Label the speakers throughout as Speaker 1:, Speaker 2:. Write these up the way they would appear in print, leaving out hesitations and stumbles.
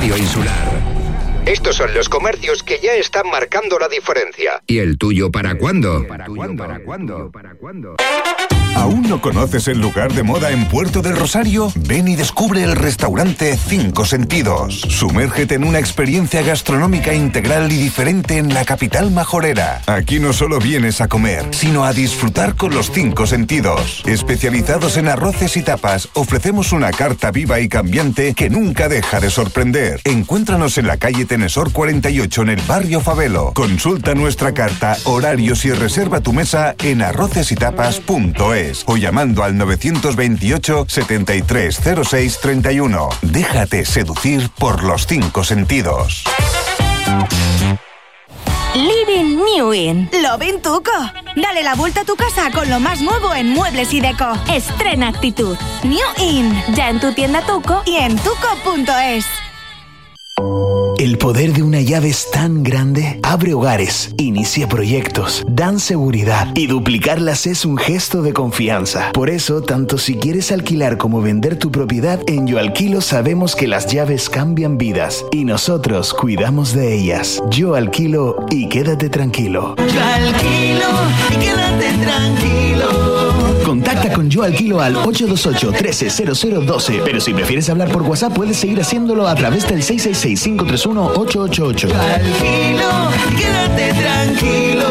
Speaker 1: Radio Insular.
Speaker 2: Estos son los comercios que ya están marcando la diferencia.
Speaker 1: ¿Y el tuyo para cuándo?
Speaker 3: ¿Aún no conoces el lugar de moda en Puerto del Rosario? Ven y descubre el restaurante Cinco Sentidos. Sumérgete en una experiencia gastronómica integral y diferente en la capital majorera. Aquí no solo vienes a comer, sino a disfrutar con los cinco sentidos. Especializados en arroces y tapas, ofrecemos una carta viva y cambiante que nunca deja de sorprender. Encuéntranos en la calle Tenesor 48 en el barrio Favelo. Consulta nuestra carta, horarios y reserva tu mesa en arrocesytapas.es o llamando al 928 7306 31. Déjate seducir por los cinco sentidos.
Speaker 4: Living New In. Lo Ventuco. Dale la vuelta a tu casa con lo más nuevo en muebles y deco. Estrena actitud. New In. Ya en tu tienda Tuco y en tuco.es.
Speaker 5: El poder de una llave es tan grande. Abre hogares, inicia proyectos, dan seguridad y duplicarlas es un gesto de confianza. Por eso, tanto si quieres alquilar como vender tu propiedad, en Yo Alquilo sabemos que las llaves cambian vidas y nosotros cuidamos de ellas. Yo Alquilo y quédate tranquilo.
Speaker 6: Yo alquilo y quédate tranquilo.
Speaker 5: Contacta con Yo Alquilo al 828-130012. Pero si prefieres hablar por WhatsApp, puedes seguir haciéndolo a través del 666-531-888.
Speaker 6: Yo alquilo y quédate tranquilo.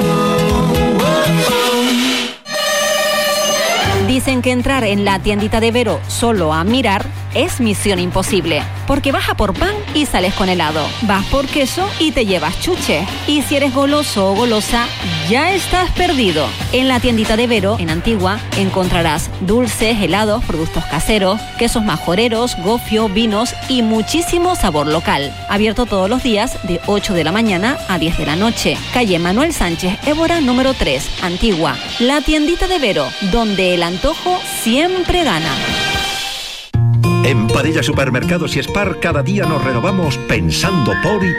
Speaker 7: Dicen que entrar en la tiendita de Vero solo a mirar es misión imposible, porque vas a por pan y sales con helado, vas por queso y te llevas chuche, y si eres goloso o golosa, ya estás perdido. En la tiendita de Vero, en Antigua, encontrarás dulces, helados, productos caseros, quesos majoreros, gofio, vinos y muchísimo sabor local. Abierto todos los días de 8 de la mañana a 10 de la noche. Calle Manuel Sánchez Évora, número 3, Antigua. La tiendita de Vero, donde el antojo siempre gana.
Speaker 8: En Padilla Supermercados y Spar cada día nos renovamos pensando por y